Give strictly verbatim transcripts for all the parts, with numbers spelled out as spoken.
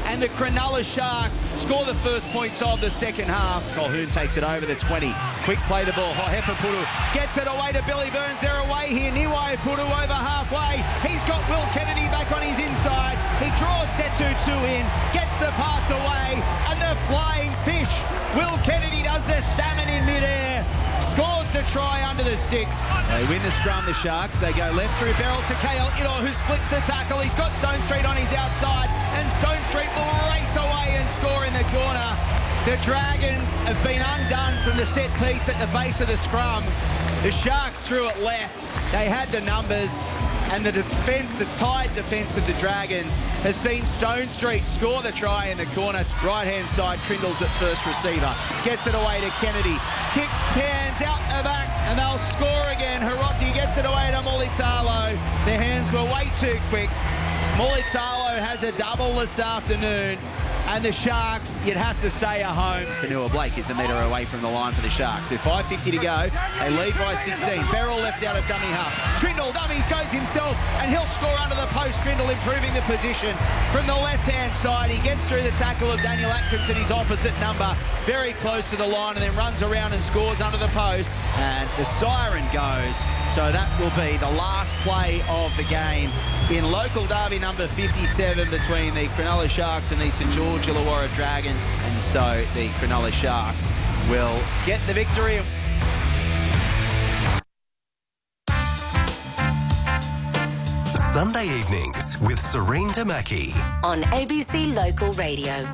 and the Cronulla Sharks score the first points of the second half. Colquhoun takes it over the twenty. Quick play to ball. Hohepa Puru gets it away to Billy Burns. They're away here. Niwai Puru over halfway. He's got Will Kennedy back on his inside. He draws Setu two in, gets the pass away, and the flying fish. Will Kennedy does the salmon in midair. Scores the try under the sticks. They win the scrum, the Sharks. They go left through Beryl to Kale Ito, who splits the tackle. He's got Stone Street on his outside, and Stone Street will race away and score in the corner. The Dragons have been undone from the set piece at the base of the scrum. The Sharks threw it left. They had the numbers. And the defence, the tight defence of the Dragons, has seen Stone Street score the try in the corner. Right-hand side, Trindle's at first receiver. Gets it away to Kennedy. Kick hands out the back, and they'll score again. Hiroti gets it away to Mulitalo. Their hands were way too quick. Mulitalo has a double this afternoon. And the Sharks, you'd have to say, are home. Fanua Blake is a metre away from the line for the Sharks. With five fifty to go, they lead by sixteen. Beryl left out of dummy half. Trindle dummies, goes himself, and he'll score under the post. Trindle improving the position from the left-hand side. He gets through the tackle of Daniel Atkinson, his opposite number, very close to the line, and then runs around and scores under the post. And the siren goes. So that will be the last play of the game in local derby number fifty-seven between the Cronulla Sharks and the St George Illawarra Dragons. And so the Cronulla Sharks will get the victory. Sunday evenings with Serene Tamaki on A B C Local Radio.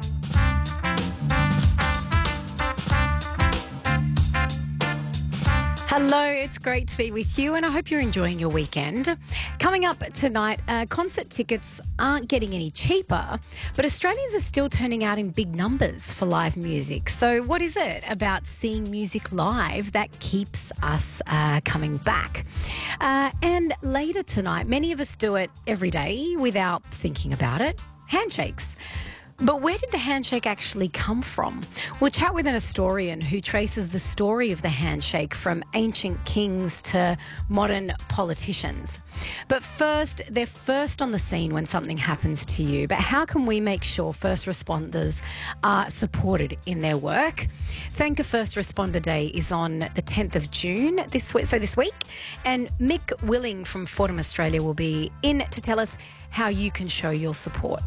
Hello, it's great to be with you and I hope you're enjoying your weekend. Coming up tonight, uh, concert tickets aren't getting any cheaper, but Australians are still turning out in big numbers for live music. So what is it about seeing music live that keeps us uh, coming back? Uh, and later tonight, many of us do it every day without thinking about it. Handshakes. But where did the handshake actually come from? We'll chat with an historian who traces the story of the handshake from ancient kings to modern politicians. But first, they're first on the scene when something happens to you. But how can we make sure first responders are supported in their work? Thank a First Responder Day is on the tenth of June, this week, so this week. And Mick Willing from Fordham Australia will be in to tell us how you can show your support.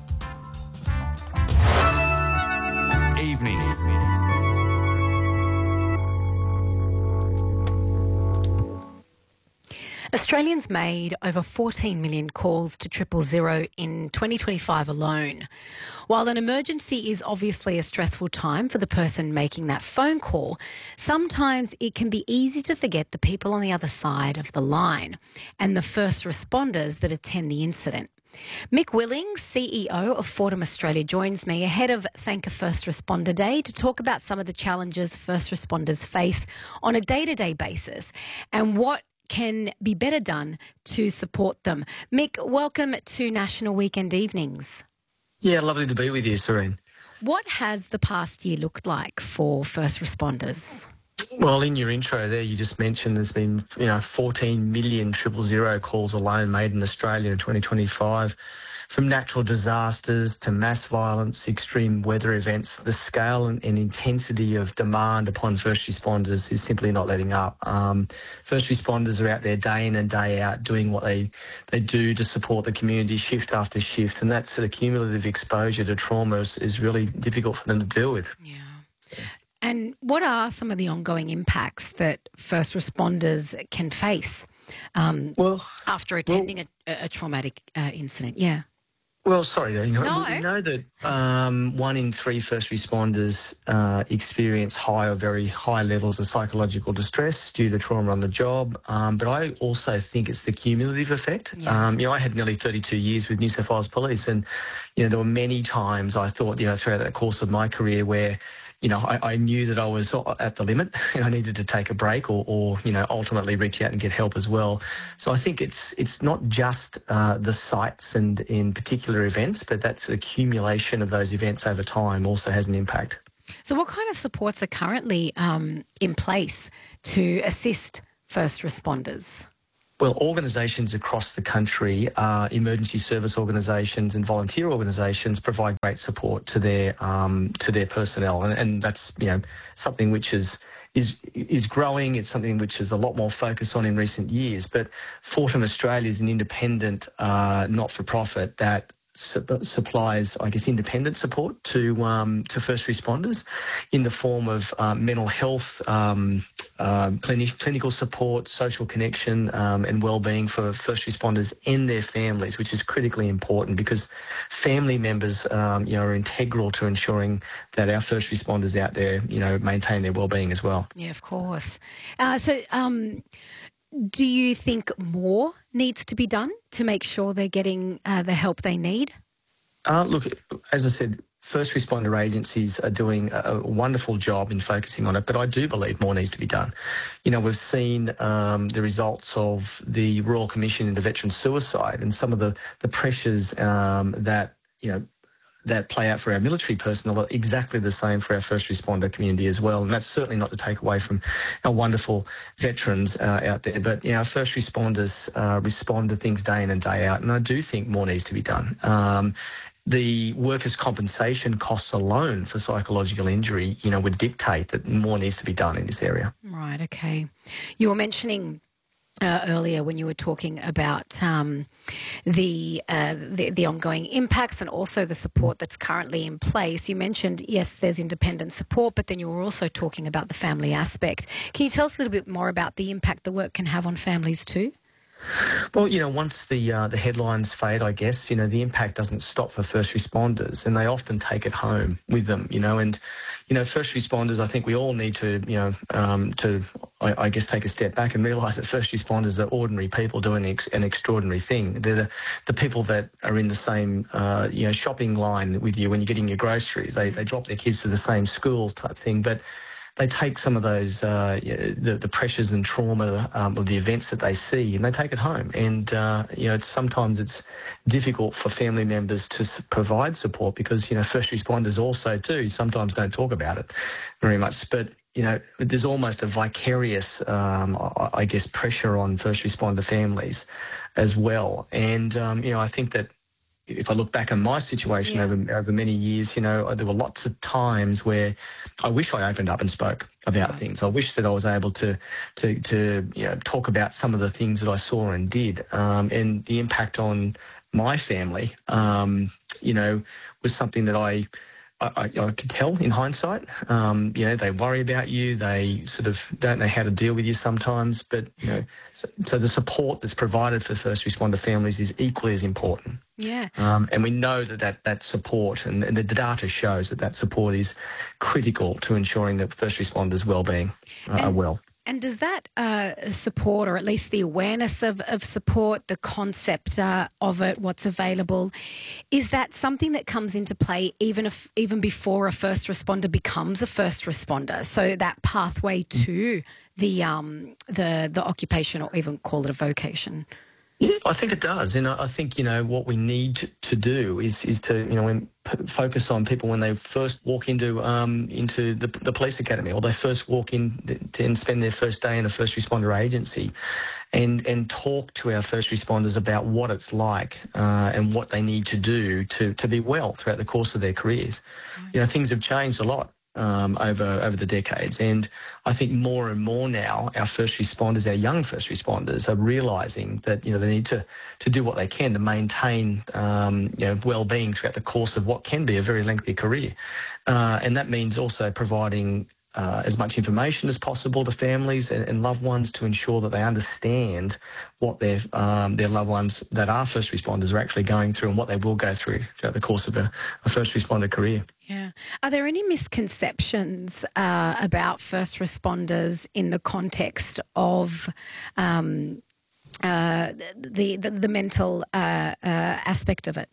Evenings. Australians made over fourteen million calls to triple zero in twenty twenty-five alone. While an emergency is obviously a stressful time for the person making that phone call, sometimes it can be easy to forget the people on the other side of the line and the first responders that attend the incident. Mick Willing, C E O of Fordham Australia, joins me ahead of Thank a First Responder Day to talk about some of the challenges first responders face on a day-to-day basis and what can be better done to support them. Mick, welcome to National Weekend Evenings. Yeah, lovely to be with you, Serene. What has the past year looked like for first responders? Well, in your intro there, you just mentioned there's been, you know, fourteen million triple zero calls alone made in Australia in twenty twenty-five. From natural disasters to mass violence, extreme weather events, the scale and, and intensity of demand upon first responders is simply not letting up. Um, first responders are out there day in and day out doing what they, they do to support the community shift after shift, and that sort of cumulative exposure to trauma is, is really difficult for them to deal with. Yeah. And what are some of the ongoing impacts that first responders can face um, well, after attending well, a, a traumatic uh, incident? Yeah. Well, sorry, you know, no. we know that um, one in three first responders uh, experience high or very high levels of psychological distress due to trauma on the job. Um, but I also think it's the cumulative effect. Yeah. Um, you know, I had nearly thirty-two years with New South Wales Police, and you know, there were many times I thought, you know, throughout the course of my career where, you know, I, I knew that I was at the limit and I needed to take a break or, or, you know, ultimately reach out and get help as well. So I think it's it's not just uh, the sites and in particular events, but that's accumulation of those events over time also has an impact. So what kind of supports are currently um, in place to assist first responders? Well, organisations across the country, uh, emergency service organisations and volunteer organisations provide great support to their um, to their personnel, and, and that's you know something which is is is growing. It's something which is a lot more focus on in recent years. But Fortum Australia is an independent, uh, not-for-profit that su- supplies, I guess, independent support to um, to first responders in the form of uh, mental health, um, uh, clinic, clinical support, social connection, um, and well-being for first responders and their families, which is critically important because family members, um, you know, are integral to ensuring that our first responders out there, you know, maintain their well-being as well. Yeah, of course. Uh, so, um, do you think more needs to be done to make sure they're getting uh, the help they need? Uh, look, as I said, first responder agencies are doing a, a wonderful job in focusing on it, but I do believe more needs to be done. You know, we've seen um, the results of the Royal Commission into Veteran Suicide and some of the, the pressures um, that, you know, that play out for our military personnel are exactly the same for our first responder community as well. And that's certainly not to take away from our wonderful veterans uh, out there. But, you know, our first responders uh, respond to things day in and day out. And I do think more needs to be done. Um, the workers' compensation costs alone for psychological injury, you know, would dictate that more needs to be done in this area. Right, okay. You were mentioning Uh, earlier when you were talking about um, the, uh, the the ongoing impacts and also the support that's currently in place. You mentioned, yes, there's independent support, but then you were also talking about the family aspect. Can you tell us a little bit more about the impact the work can have on families too? Well, you know, once the uh, the headlines fade, I guess, you know, the impact doesn't stop for first responders, and they often take it home with them, you know, and, you know, first responders, I think we all need to, you know, um, to, I, I guess, take a step back and realise that first responders are ordinary people doing ex- an extraordinary thing. They're the, the people that are in the same, uh, you know, shopping line with you when you're getting your groceries. They, they drop their kids to the same schools type thing, but they take some of those, uh, the, the pressures and trauma um, of the events that they see, and they take it home. And, uh, you know, it's, sometimes it's difficult for family members to s- provide support because, you know, first responders also too sometimes don't talk about it very much. But, you know, there's almost a vicarious, um, I, I guess, pressure on first responder families as well. And, um, you know, I think that if I look back on my situation Yeah. over over many years, you know, there were lots of times where I wish I opened up and spoke about Right. things. I wish that I was able to, to, to you know, talk about some of the things that I saw and did, um, and the impact on my family, um, you know, was something that I. I, I, I could tell in hindsight, um, you know, they worry about you. They sort of don't know how to deal with you sometimes. But, you know, so, so the support that's provided for first responder families is equally as important. Yeah. Um, and we know that that, that support and, and the data shows that that support is critical to ensuring that first responders' well-being uh, are well. And does that uh, support, or at least the awareness of, of support, the concept uh, of it, what's available, is that something that comes into play even if even before a first responder becomes a first responder? So that pathway to the um, the the occupation, or even call it a vocation. Yeah, I think it does. And I I think, you know, what we need to do is is to, you know, when, p- focus on people when they first walk into um, into the, the police academy, or they first walk in to, and spend their first day in a first responder agency, and and talk to our first responders about what it's like uh, and what they need to do to to be well throughout the course of their careers. Right. You know, things have changed a lot Um, over over the decades, and I think more and more now our first responders, our young first responders, are realising that, you know, they need to to do what they can to maintain um, you know, well-being throughout the course of what can be a very lengthy career, uh, and that means also providing uh, as much information as possible to families and, and loved ones to ensure that they understand what their um, their loved ones that are first responders are actually going through and what they will go through throughout the course of a, a first responder career. Yeah. Are there any misconceptions uh, about first responders in the context of um, uh, the, the the mental uh, uh, aspect of it?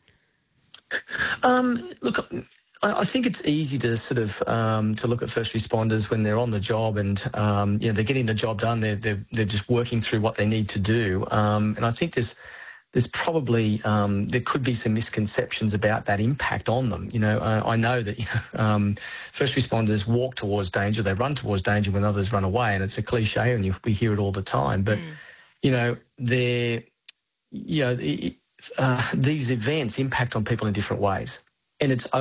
Um, look, I, I think it's easy to sort of um, to look at first responders when they're on the job and um, you know, they're getting the job done. They're they're they're just working through what they need to do, um, and I think there's. There's probably, um, there could be some misconceptions about that impact on them. You know, uh, I know that, you know, um, first responders walk towards danger, they run towards danger when others run away, and it's a cliche and you, we hear it all the time. But, mm. you know, they're, you know, uh, these events impact on people in different ways. And it's